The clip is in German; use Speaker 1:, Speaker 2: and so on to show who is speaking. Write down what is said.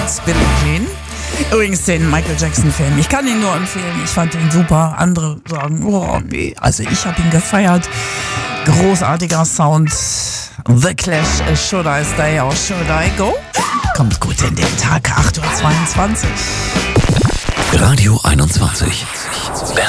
Speaker 1: Streets, Billie Jean. Übrigens den Michael Jackson-Film. Ich kann ihn nur empfehlen. Ich fand ihn super. Andere sagen, oh nee. Also ich habe ihn gefeiert. Großartiger Sound. The Clash, Should I Stay or Should I Go? Kommt gut in den Tag, 8:22 Uhr.
Speaker 2: Radio 21.